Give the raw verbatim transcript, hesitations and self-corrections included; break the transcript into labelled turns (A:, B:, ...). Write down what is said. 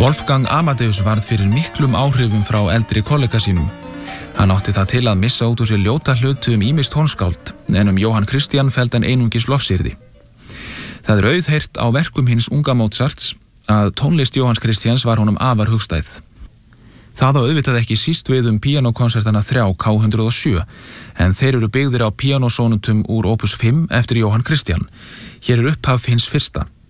A: Wolfgang Amadeus varð fyrir miklum áhrifum frá eldri kollega sínum. Hann átti það til að missa út úr sér ljóta hlutu um ýmis tónskáld, en um Jóhann Christian feldi hann einungis lofsýrði. Það er auðheyrt á verkum hins unga Mozarts að tónlist Jóhanns Christians var honum afar hugstæð. Það á auðvitað ekki síst við um píanókonsertana þrjá K hundrað og sjö, en þeir eru byggðir á píanósónutum úr opus fimm eftir Jóhann Christian. Hér er upphaf hins fyrsta.